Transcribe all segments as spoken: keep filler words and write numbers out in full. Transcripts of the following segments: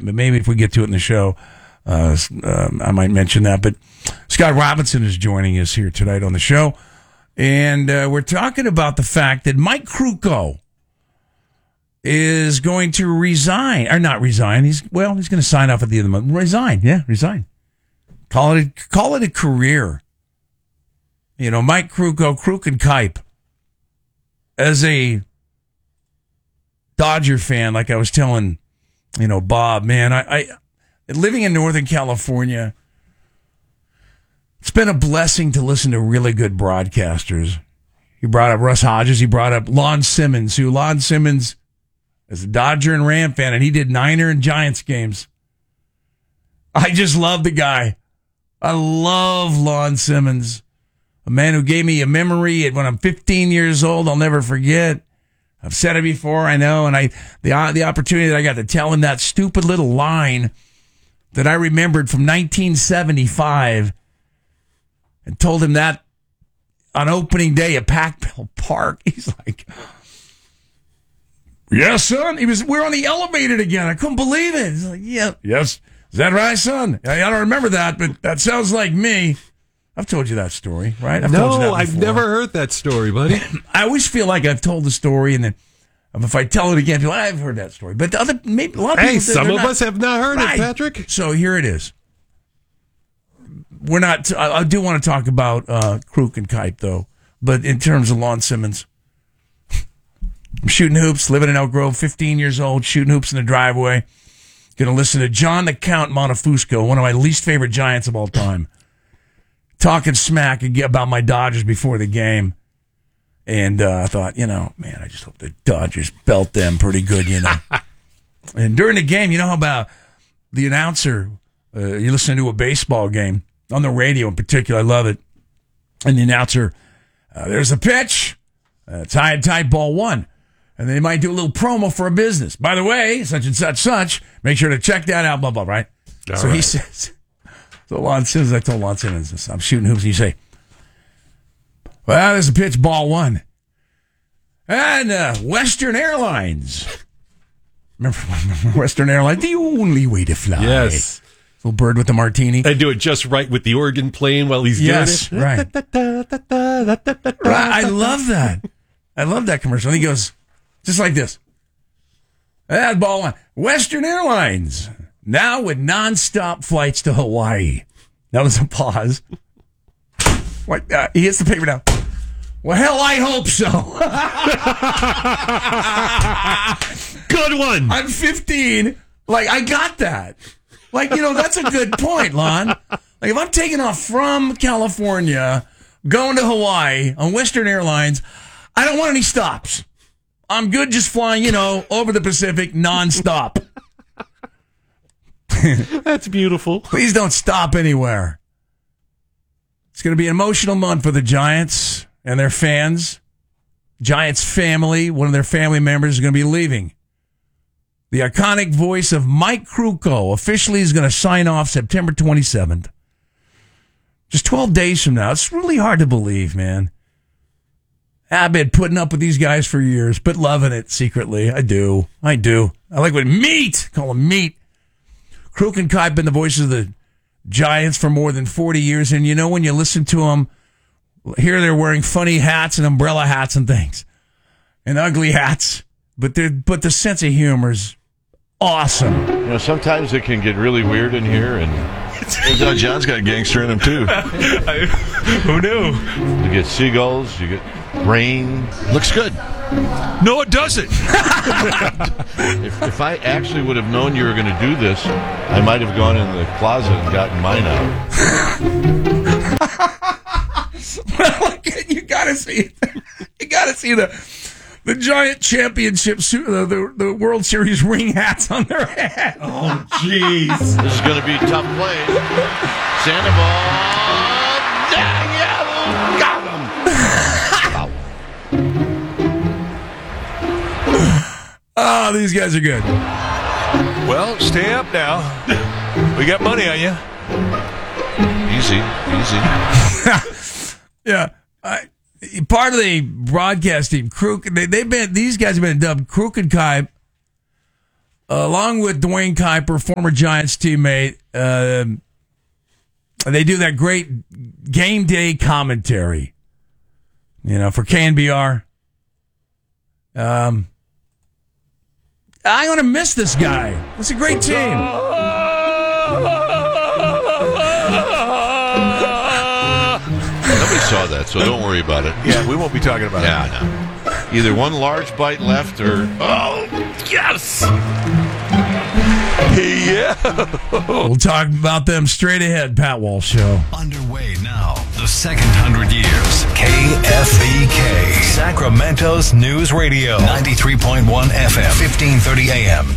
maybe if we get to it in the show, uh, um, I might mention that. But Scott Robinson is joining us here tonight on the show. And uh, we're talking about the fact that Mike Krukow is going to resign. Or not resign. He's Well, he's going to sign off at the end of the month. Resign. Yeah, resign. Call it a, call it a career. You know, Mike Krukow, Kruk and Kipe, as a Dodger fan, like I was telling, you know, Bob, man, I, I living in Northern California, it's been a blessing to listen to really good broadcasters. He brought up Russ Hodges. He brought up Lon Simmons, who Lon Simmons is a Dodger and Ram fan, and he did Niner and Giants games. I just love the guy. I love Lon Simmons, a man who gave me a memory when I'm fifteen years old I'll never forget. I've said it before, I know, and I the the opportunity that I got to tell him that stupid little line that I remembered from nineteen seventy-five and told him that on opening day at Pac-Bell Park. He's like, yes, son. He was, we're on the elevator again. I couldn't believe it. He's like, yeah, yes. Is that right, son? I, I don't remember that, but that sounds like me. I've told you that story, right? I've no, told you that I've never heard that story, buddy. I always feel like I've told the story, and then if I tell it again, people, I've heard that story. But the other, maybe a lot of people. Hey, some of not, us have not heard right. it, Patrick. So here it is. We're not. I, I do want to talk about uh, Kruk and Kipe, though. But in terms of Lon Simmons, I'm shooting hoops, living in Elk Grove, fifteen years old, shooting hoops in the driveway. Going to listen to John the Count Montefusco, one of my least favorite Giants of all time, talking smack about my Dodgers before the game. And uh, I thought, you know, man, I just hope the Dodgers belt them pretty good, you know. And during the game, you know how about the announcer, uh, you listen to a baseball game, on the radio in particular, I love it. And the announcer, uh, there's a pitch, uh, tied, tied, ball one. And they might do a little promo for a business. By the way, such and such, such, make sure to check that out, blah, blah, right? All so right. He says, so Lon Simmons, I told Lon Simmons, I'm shooting hoops, and you say, well, there's a pitch, ball one. And uh, Western Airlines. Remember, remember Western Airlines? The only way to fly. Yes. Little bird with the martini. They do it just right with the organ playing while he's yes, doing it. Yes, right. right. I love that. I love that commercial. And he goes, just like this. That ball one. Western Airlines. Now with nonstop flights to Hawaii. Now there's a pause. What? Uh, he hits the paper now. Well, hell, I hope so. Good one. I'm fifteen. Like, I got that. Like, you know, that's a good point, Lon. Like, if I'm taking off from California, going to Hawaii on Western Airlines, I don't want any stops. I'm good just flying, you know, over the Pacific nonstop. That's beautiful. Please don't stop anywhere. It's going to be an emotional month for the Giants and their fans. Giants family, one of their family members is going to be leaving. The iconic voice of Mike Krukow officially is going to sign off September twenty-seventh. Just twelve days from now. It's really hard to believe, man. I've been putting up with these guys for years, but loving it secretly. I do. I do. I like what meat. Call them meat. Kruk and Kipe been the voices of the Giants for more than forty years, and you know when you listen to them, here they're wearing funny hats and umbrella hats and things, and ugly hats, but they but the sense of humor is awesome. You know, sometimes it can get really weird in here, and well, John's got gangster in him too. I, who knew? You get seagulls, you get rain. Looks good. No, it doesn't. if, if I actually would have known you were going to do this, I might have gone in the closet and gotten mine out. Well, you gotta see, you gotta see the the Giant Championship, the, the the World Series ring hats on their head. Oh, jeez. This is going to be a tough play. Sandoval, yeah, got him. Oh, these guys are good. Well, stay up now. We got money on you. Easy, easy. Yeah, I, part of the broadcast team, Kruk. They, they've been; these guys have been dubbed Kruk and Kipe. along with Dwayne Kuiper, former Giants teammate, uh, they do that great game day commentary, you know, for K N B R. Um, I'm going to miss this guy. It's a great team. Nobody saw that, so don't worry about it. Yeah, we won't be talking about Yeah, it. I know. Either one large bite left or, oh, yes! Yeah. We'll talk about them straight ahead, Pat Walsh Show. Underway now, the second hundred years. K F B K, Sacramento's News Radio, ninety-three point one F M, fifteen thirty A M.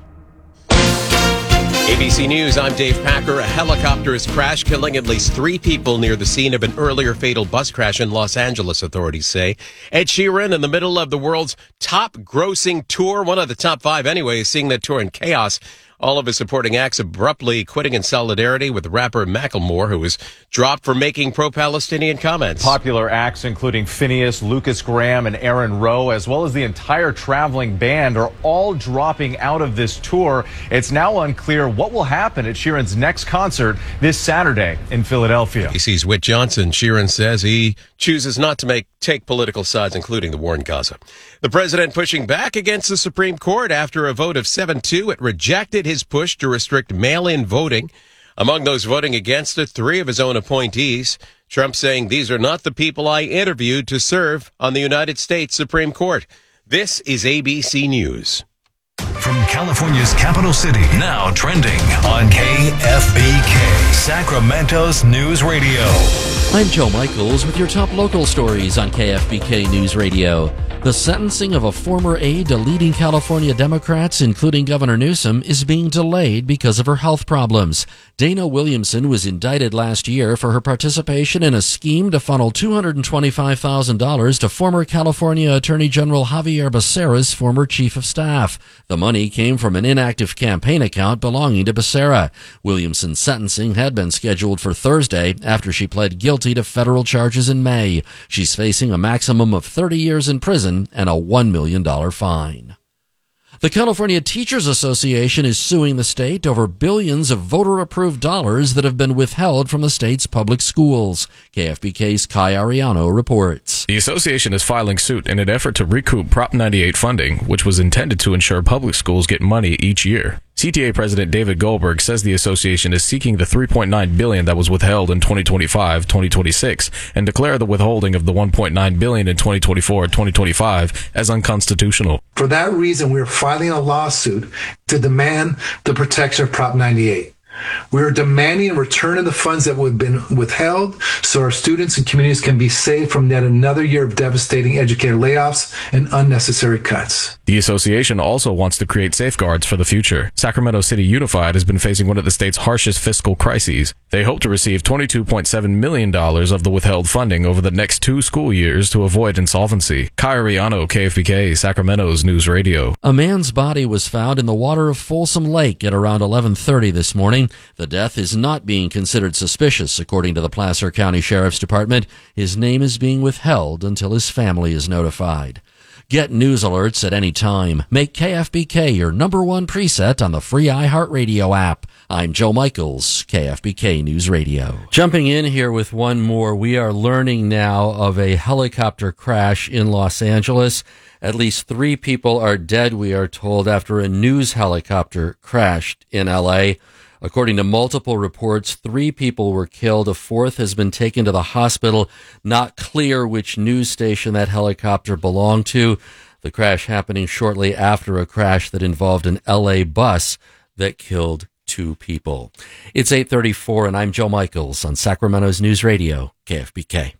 A B C News, I'm Dave Packer. A helicopter has crashed, killing at least three people near the scene of an earlier fatal bus crash in Los Angeles, authorities say. Ed Sheeran, in the middle of the world's top-grossing tour, one of the top five anyway, is seeing that tour in chaos. All of his supporting acts abruptly quitting in solidarity with rapper Macklemore, who was dropped for making pro-Palestinian comments. Popular acts including Phineas, Lucas Graham, and Aaron Rowe, as well as the entire traveling band, are all dropping out of this tour. It's now unclear what will happen at Sheeran's next concert this Saturday in Philadelphia. A B C's Whit Johnson. Sheeran says he chooses not to make take political sides, including the war in Gaza. The president pushing back against the Supreme Court after a vote of seven two. It rejected his push to restrict mail-in voting. Among those voting against it, three of his own appointees. Trump saying these are not the people I interviewed to serve on the United States Supreme Court. This is A B C News. From California's capital city, now trending on K F B K, Sacramento's News Radio. I'm Joe Michaels with your top local stories on K F B K News Radio. The sentencing of a former aide to leading California Democrats, including Governor Newsom, is being delayed because of her health problems. Dana Williamson was indicted last year for her participation in a scheme to funnel two hundred twenty-five thousand dollars to former California Attorney General Javier Becerra's former chief of staff. The money came from an inactive campaign account belonging to Becerra. Williamson's sentencing had been scheduled for Thursday after she pled guilty to federal charges in May. She's facing a maximum of thirty years in prison and a one million dollars fine. The California Teachers Association is suing the state over billions of voter-approved dollars that have been withheld from the state's public schools. K F B K's Kai Ariano reports. The association is filing suit in an effort to recoup Prop ninety-eight funding, which was intended to ensure public schools get money each year. C T A President David Goldberg says the association is seeking the three point nine billion dollars that was withheld in twenty twenty-five twenty twenty-six and declare the withholding of the one point nine billion dollars in twenty twenty-four twenty twenty-five as unconstitutional. For that reason, we are filing a lawsuit to demand the protection of Prop ninety-eight. We are demanding a return of the funds that have been withheld so our students and communities can be saved from yet another year of devastating educator layoffs and unnecessary cuts. The association also wants to create safeguards for the future. Sacramento City Unified has been facing one of the state's harshest fiscal crises. They hope to receive twenty-two point seven million dollars of the withheld funding over the next two school years to avoid insolvency. Kai Ariano, K F B K, Sacramento's News Radio. A man's body was found in the water of Folsom Lake at around eleven thirty this morning. The death is not being considered suspicious, according to the Placer County Sheriff's Department. His name is being withheld until his family is notified. Get news alerts at any time. Make K F B K your number one preset on the free iHeartRadio app. I'm Joe Michaels, K F B K News Radio. Jumping in here with one more, we are learning now of a helicopter crash in Los Angeles. At least three people are dead, we are told, after a news helicopter crashed in L A. According to multiple reports, three people were killed. A fourth has been taken to the hospital. Not clear which news station that helicopter belonged to. The crash happening shortly after a crash that involved an L A bus that killed two people. It's eight thirty-four, and I'm Joe Michaels on Sacramento's News Radio, K F B K.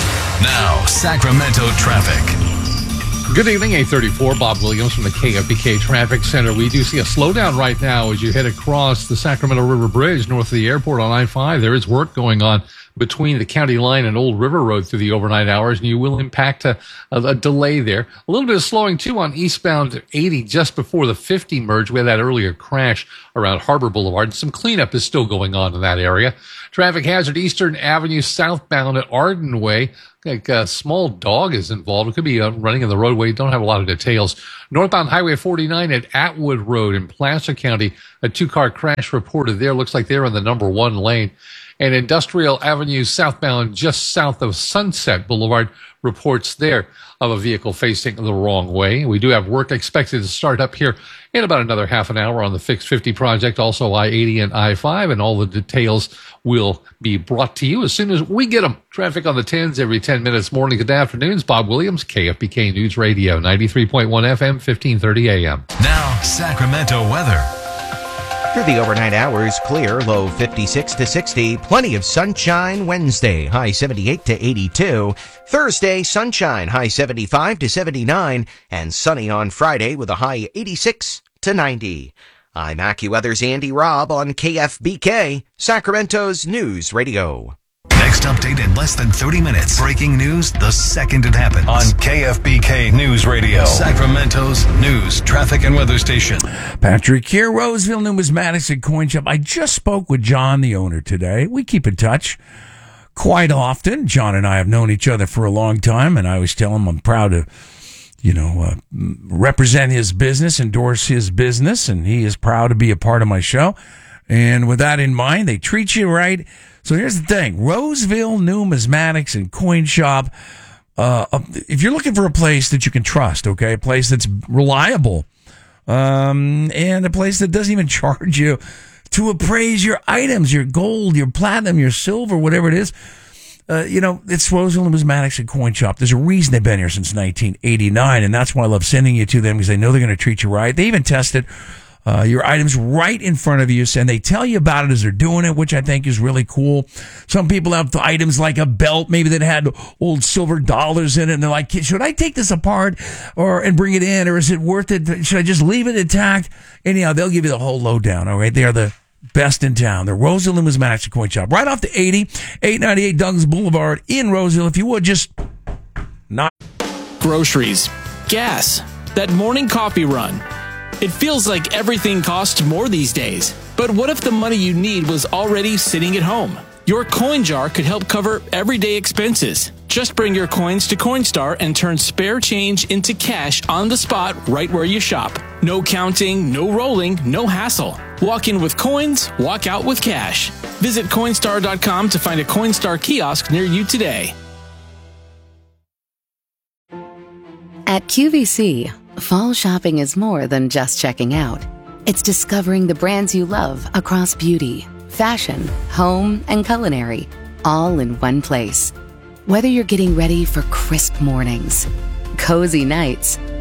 Now, Sacramento traffic. Good evening, eight thirty-four. Bob Williams from the K F B K Traffic Center. We do see a slowdown right now as you head across the Sacramento River Bridge north of the airport on I five. There is work going on between the county line and Old River Road through the overnight hours, and you will impact a, a, a delay there. A little bit of slowing, too, on eastbound eighty just before the fifty merge. We had that earlier crash around Harbor Boulevard, and some cleanup is still going on in that area. Traffic hazard Eastern Avenue southbound at Arden Way. like a small dog is involved. It could be uh, running in the roadway. Don't have a lot of details. Northbound Highway forty-nine at Atwood Road in Placer County, a two-car crash reported there. Looks like they're in the number one lane. And Industrial Avenue southbound just south of Sunset Boulevard reports there of a vehicle facing the wrong way. We do have work expected to start up here in about another half an hour on the Fix fifty project, also I eighty and I five, and all the details will be brought to you as soon as we get them. Traffic on the tens every ten minutes, morning and afternoons. Bob Williams, K F B K News Radio, ninety-three point one F M, fifteen thirty A M. Now, Sacramento weather. Through the overnight hours, clear, low fifty-six to sixty. Plenty of sunshine Wednesday, high seventy-eight to eighty-two. Thursday, sunshine, high seventy-five to seventy-nine. And sunny on Friday with a high eighty-six to ninety. I'm AccuWeather's Andy Robb on K F B K, Sacramento's News Radio. Next update in less than thirty minutes. Breaking news the second it happens. On K F B K News Radio, Sacramento's news, traffic, and weather station. Patrick here, Roseville Numismatics and Coin Shop. I just spoke with John, the owner, today. We keep in touch quite often. John and I have known each other for a long time, and I always tell him I'm proud to, you know, uh, represent his business, endorse his business, and he is proud to be a part of my show. And with that in mind, they treat you right. So here's the thing. Roseville Numismatics and Coin Shop. Uh, if you're looking for a place that you can trust, okay, a place that's reliable, um, and a place that doesn't even charge you to appraise your items, your gold, your platinum, your silver, whatever it is, uh, you know, it's Roseville Numismatics and Coin Shop. There's a reason they've been here since nineteen eighty-nine, and that's why I love sending you to them, because they know they're going to treat you right. They even tested Uh, your items right in front of you, and they tell you about it as they're doing it, which I think is really cool. Some people have the items like a belt, maybe that had old silver dollars in it, and they're like, should I take this apart or and bring it in, or is it worth it? Should I just leave it intact? Anyhow, they'll give you the whole lowdown, all right? They are the best in town. They're Roseville Numismatics and Coin Shop, right off the eighty, eight ninety-eight Douglas Boulevard in Roseville. If you would, just not... Groceries, gas, that morning coffee run. It feels like everything costs more these days. But what if the money you need was already sitting at home? Your coin jar could help cover everyday expenses. Just bring your coins to Coinstar and turn spare change into cash on the spot right where you shop. No counting, no rolling, no hassle. Walk in with coins, walk out with cash. Visit Coinstar dot com to find a Coinstar kiosk near you today. At Q V C, fall shopping is more than just checking out. It's discovering the brands you love across beauty, fashion, home, and culinary, all in one place. Whether you're getting ready for crisp mornings, cozy nights,